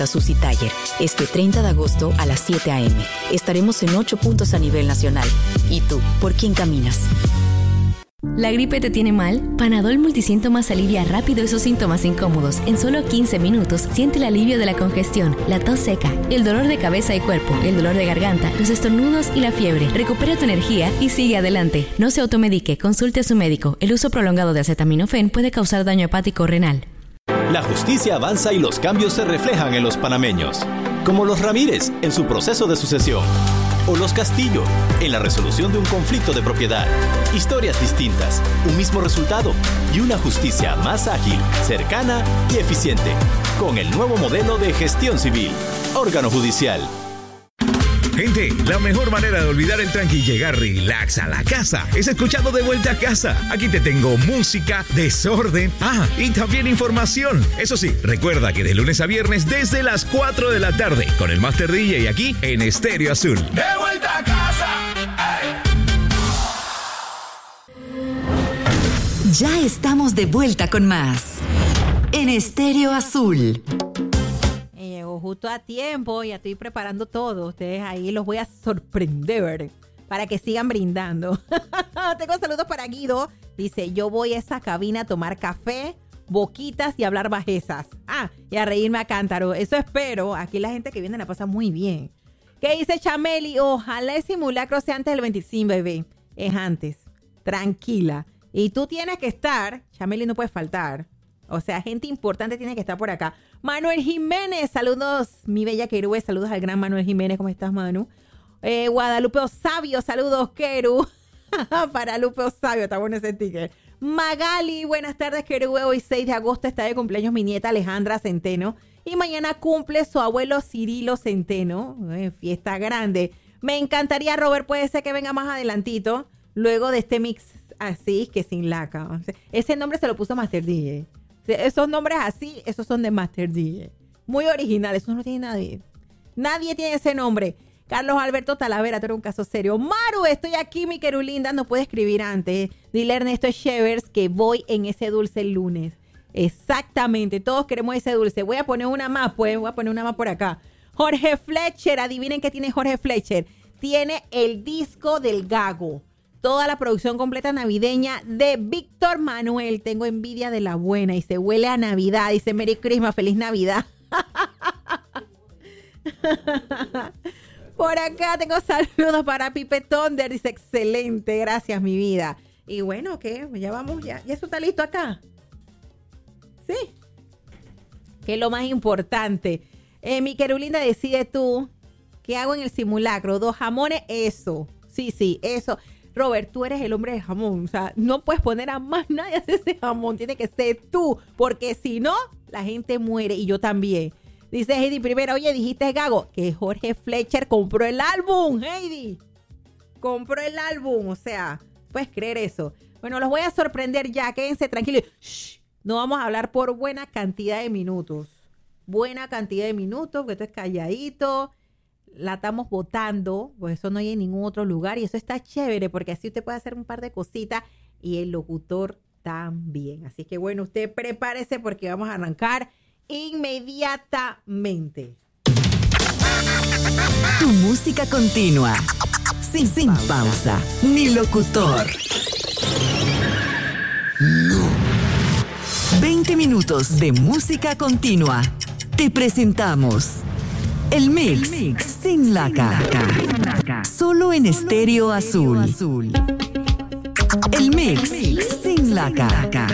Susi Taller, este 30 de agosto a las 7 a.m. Estaremos en 8 puntos a nivel nacional. ¿Y tú, por quién caminas? ¿La gripe te tiene mal? Panadol Multisíntomas alivia rápido esos síntomas incómodos. En solo 15 minutos siente el alivio de la congestión, la tos seca, el dolor de cabeza y cuerpo, el dolor de garganta, los estornudos y la fiebre. Recupera tu energía y sigue adelante. No se automedique, consulte a su médico. El uso prolongado de acetaminofén puede causar daño hepático o renal. La justicia avanza y los cambios se reflejan en los panameños, como los Ramírez en su proceso de sucesión, o los Castillo en la resolución de un conflicto de propiedad. Historias distintas, un mismo resultado y una justicia más ágil, cercana y eficiente, con el nuevo modelo de gestión civil. Órgano judicial. Gente, la mejor manera de olvidar el tranqui y llegar relax a la casa es escuchando De Vuelta a Casa. Aquí te tengo música, desorden, y también información. Eso sí, recuerda que de lunes a viernes desde las 4 de la tarde con el Master DJ aquí en Estéreo Azul. De vuelta a casa. Ya estamos de vuelta con más en Estéreo Azul. Llegó justo a tiempo, ya estoy preparando todo. Ustedes ahí los voy a sorprender para que sigan brindando. Tengo saludos para Guido. Dice, yo voy a esa cabina a tomar café, boquitas y hablar bajezas. Y a reírme a cántaro. Eso espero. Aquí la gente que viene la pasa muy bien. ¿Qué dice Chameli? Ojalá el simulacro sea antes del 25, bebé. Es antes. Tranquila. Y tú tienes que estar. Chameli no puede faltar. O sea, gente importante tiene que estar por acá. Manuel Jiménez, saludos, mi bella Querú. Saludos al gran Manuel Jiménez. ¿Cómo estás, Manu? Guadalupe Osavio, saludos, Querú. Para Lupe Osavio, está bueno ese sticker. Magali, buenas tardes, Querú. Hoy 6 de agosto está de cumpleaños mi nieta Alejandra Centeno. Y mañana cumple su abuelo Cirilo Centeno. Fiesta grande. Me encantaría, Robert, puede ser que venga más adelantito. Luego de este mix así, que sin laca. Ese nombre se lo puso Master DJ. Esos nombres así, esos son de Master DJ. Muy originales, eso no tiene nadie. Nadie tiene ese nombre. Carlos Alberto Talavera, tú eres un caso serio. Maru, estoy aquí, mi querulinda, no puede escribir antes. Dile a Ernesto Shevers que voy en ese dulce el lunes. Exactamente, todos queremos ese dulce. Voy a poner una más, pues, voy a poner una más por acá. Jorge Fletcher, adivinen qué tiene Jorge Fletcher. Tiene el disco del Gago. Toda la producción completa navideña de Víctor Manuel. Tengo envidia de la buena y se huele a Navidad. Dice Merry Christmas, feliz Navidad. Por acá tengo saludos para Pipe Thunder. Dice excelente, gracias mi vida. Y bueno, ¿qué? Ya vamos, ya eso está listo acá. Sí. Que es lo más importante. Mi querulinda, decide tú. ¿Qué hago en el simulacro? 2 jamones, eso. Sí, eso. Robert, tú eres el hombre de jamón. O sea, no puedes poner a más nadie a hacer ese jamón. Tiene que ser tú. Porque si no, la gente muere. Y yo también. Dice Heidi primero, oye, dijiste Gago. Que Jorge Fletcher compró el álbum, Heidi. Compró el álbum. O sea, ¿puedes creer eso? Bueno, los voy a sorprender ya. Quédense tranquilos. Shh. No vamos a hablar por buena cantidad de minutos. Buena cantidad de minutos. Porque esto es calladito. La estamos votando, pues eso no hay en ningún otro lugar y eso está chévere porque así usted puede hacer un par de cositas y el locutor también. Así que bueno, usted prepárese porque vamos a arrancar inmediatamente. Tu música continua, sin pausa, ni locutor. 20 minutos de música continua. Te presentamos el mix sin laca. Solo en Estéreo Azul. El mix sin laca.